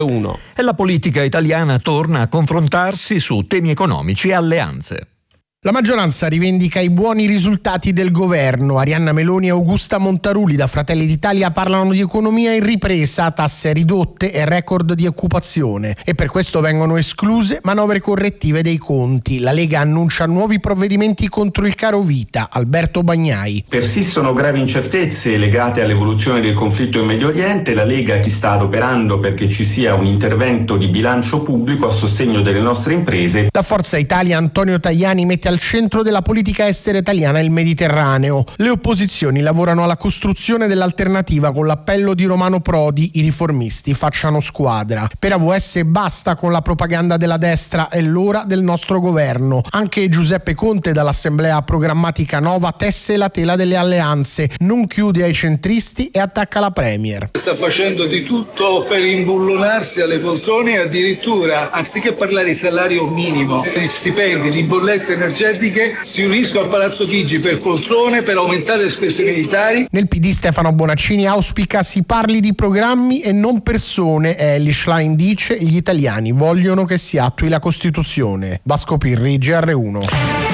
1. E la politica italiana torna a confrontarsi su temi economici e alleanze. La maggioranza rivendica i buoni risultati del governo. Arianna Meloni e Augusta Montaruli da Fratelli d'Italia parlano di economia in ripresa, tasse ridotte e record di occupazione. E per questo vengono escluse manovre correttive dei conti. La Lega annuncia nuovi provvedimenti contro il caro vita. Alberto Bagnai. Persistono gravi incertezze legate all'evoluzione del conflitto in Medio Oriente. La Lega si sta adoperando perché ci sia un intervento di bilancio pubblico a sostegno delle nostre imprese. Da Forza Italia Antonio Tajani mette al centro della politica estera italiana il Mediterraneo. Le opposizioni lavorano alla costruzione dell'alternativa con l'appello di Romano Prodi: i riformisti facciano squadra. Per AVS basta con la propaganda della destra, è l'ora del nostro governo. Anche Giuseppe Conte dall'Assemblea Programmatica Nova tesse la tela delle alleanze, non chiude ai centristi e attacca la Premier. Sta facendo di tutto per imbullonarsi alle poltrone e addirittura, anziché parlare di salario minimo, di stipendi, di bollette energetiche, si uniscono a Palazzo Chigi per poltrone, per aumentare le spese militari. Nel PD Stefano Bonaccini auspica si parli di programmi e non persone. Elly Schlein dice: gli italiani vogliono che si attui la Costituzione. Vasco Pirri, GR1.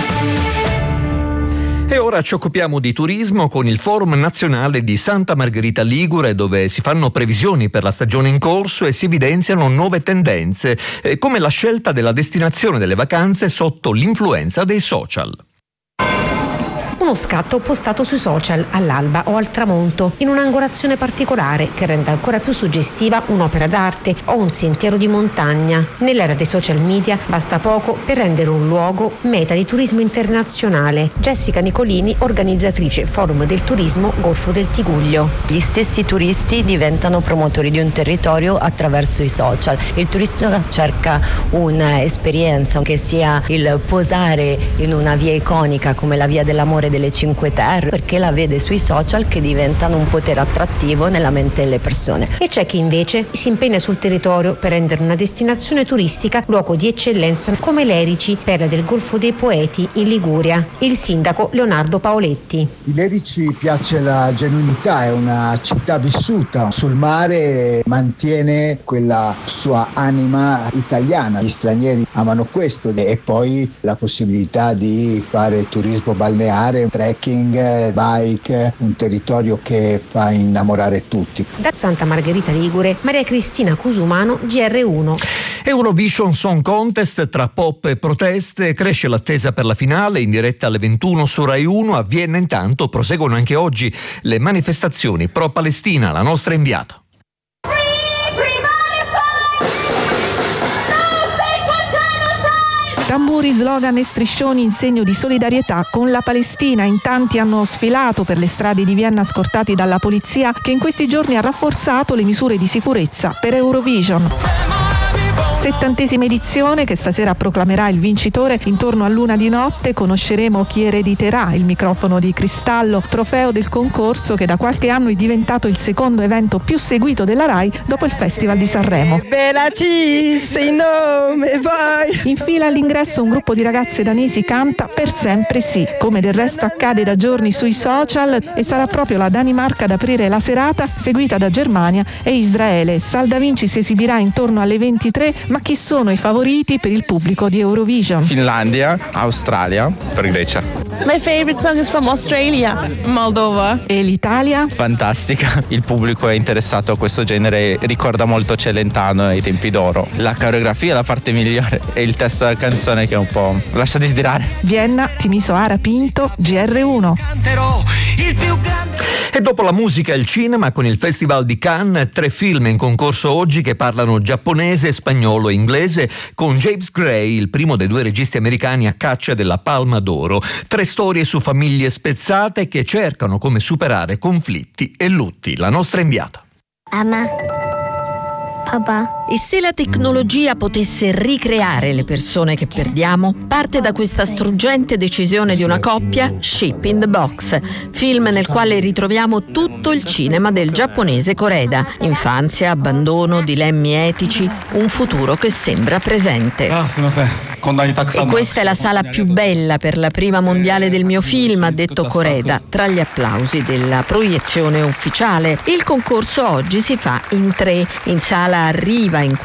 E ora ci occupiamo di turismo con il Forum Nazionale di Santa Margherita Ligure, dove si fanno previsioni per la stagione in corso e si evidenziano nuove tendenze, come la scelta della destinazione delle vacanze sotto l'influenza dei social. Uno scatto postato sui social all'alba o al tramonto, in un'angolazione particolare che rende ancora più suggestiva un'opera d'arte o un sentiero di montagna. Nell'era dei social media basta poco per rendere un luogo meta di turismo internazionale. Jessica Nicolini, organizzatrice Forum del Turismo Golfo del Tiguglio. Gli stessi turisti diventano promotori di un territorio attraverso i social. Il turista cerca un'esperienza che sia il posare in una via iconica come la Via dell'Amore delle Cinque Terre, perché la vede sui social che diventano un potere attrattivo nella mente delle persone. E c'è chi invece si impegna sul territorio per rendere una destinazione turistica luogo di eccellenza come l'Erici, perla del Golfo dei Poeti in Liguria. Il sindaco Leonardo Paoletti. L'Erici piace la genuinità, è una città vissuta sul mare, mantiene quella sua anima italiana. Gli stranieri amano questo e poi la possibilità di fare turismo balneare, trekking, bike, un territorio che fa innamorare tutti. Da Santa Margherita Ligure, Maria Cristina Cusumano, GR1. Eurovision Song Contest tra pop e proteste, cresce l'attesa per la finale in diretta alle 21 su Rai 1. A Vienna intanto proseguono anche oggi le manifestazioni pro Palestina. La nostra inviata. Tamburi, slogan e striscioni in segno di solidarietà con la Palestina. In tanti hanno sfilato per le strade di Vienna scortati dalla polizia, che in questi giorni ha rafforzato le misure di sicurezza per Eurovision. 70ª edizione che stasera proclamerà il vincitore intorno all'1 di notte. Conosceremo chi erediterà il microfono di cristallo, trofeo del concorso che da qualche anno è diventato il secondo evento più seguito della Rai dopo il Festival di Sanremo. In fila all'ingresso un gruppo di ragazze danesi canta Per sempre sì, come del resto accade da giorni sui social, e sarà proprio la Danimarca ad aprire la serata, seguita da Germania e Israele. Sal Da Vinci si esibirà intorno alle 23, ma chi sono i favoriti per il pubblico di Eurovision? Finlandia, Australia, per Grecia. My favorite song is from Australia. Moldova. E l'Italia? Fantastica, il pubblico è interessato a questo genere, ricorda molto Celentano ai tempi d'oro. La coreografia è la parte migliore e il testo della canzone che è un po' lascia desiderare. Vienna, Timiso Ara Pinto, GR1. E dopo la musica e il cinema, con il Festival di Cannes, 3 film in concorso oggi che parlano giapponese, spagnolo e inglese, con James Gray, il primo dei 2 registi americani a caccia della Palma d'Oro. 3 storie su famiglie spezzate che cercano come superare conflitti e lutti. La nostra inviata. Papà. E se la tecnologia potesse ricreare le persone che perdiamo? Parte da questa struggente decisione di una coppia, Ship in the Box, film nel quale ritroviamo tutto il cinema del giapponese Koreda. Infanzia, abbandono, dilemmi etici, un futuro che sembra presente. E questa è la sala più bella per la prima mondiale del mio film, ha detto Koreda, tra gli applausi della proiezione ufficiale. Il concorso oggi si fa in 3. In sala arriva in